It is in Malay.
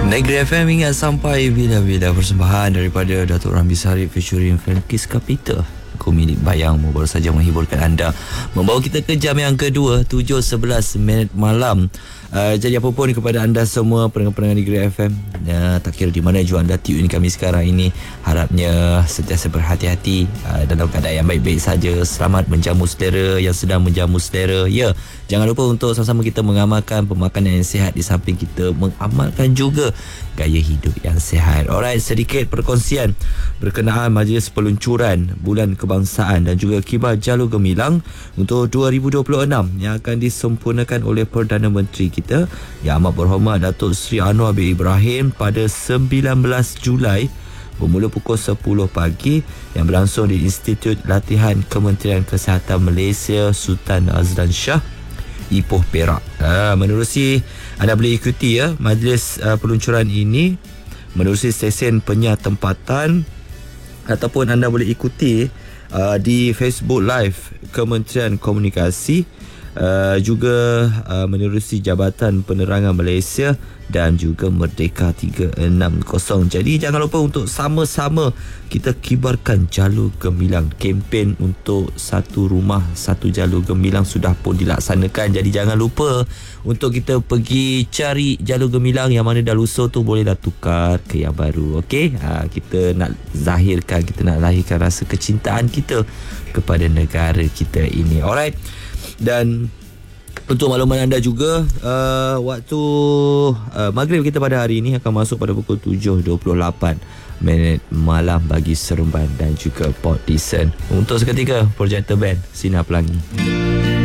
Negeri FM ingat sampai bila-bila persembahan daripada Datuk Ramli Sarip featuring Felkis Kapita. Aku milik bayangmu baru saja menghiburkan anda, membawa kita ke jam yang kedua 7.11 minit malam. Jadi apa pun kepada anda semua pendengar-pendengar Negeri FM, tak kira di mana jua anda tune kami sekarang ini, harapnya sentiasa berhati-hati, dalam keadaan yang baik-baik saja, selamat menjamu selera yang sedang menjamu selera. Ya, jangan lupa untuk sama-sama kita mengamalkan pemakanan yang sihat, di samping kita mengamalkan juga gaya hidup yang sihat. Alright, sedikit perkongsian berkenaan majlis peluncuran Bulan Kebangsaan dan juga Kibar Jalur Gemilang untuk 2026 yang akan disempurnakan oleh Perdana Menteri kita Yang Amat Berhormat Datuk Seri Anwar bin Ibrahim pada 19 Julai bermula pukul 10 pagi yang berlangsung di Institut Latihan Kementerian Kesihatan Malaysia Sultan Azlan Shah, Ipoh, Perak. Menerusi, anda boleh ikuti majlis peluncuran ini menerusi stesen penyiar tempatan, ataupun anda boleh ikuti di Facebook Live Kementerian Komunikasi, juga menerusi Jabatan Penerangan Malaysia dan juga Merdeka 360. Jadi jangan lupa untuk sama-sama kita kibarkan jalur gemilang. Kempen untuk satu rumah satu jalur gemilang sudah pun dilaksanakan. Jadi jangan lupa untuk kita pergi cari jalur gemilang yang mana dah lusuh tu, bolehlah tukar ke yang baru. Okey, kita nak zahirkan, kita nak lahirkan rasa kecintaan kita kepada negara kita ini. Alright. Dan untuk makluman anda juga, waktu maghrib kita pada hari ini akan masuk pada pukul 7.28 minit malam bagi Seremban dan juga Port Dickson. Untuk seketika, Projector Band Sinar Pelangi.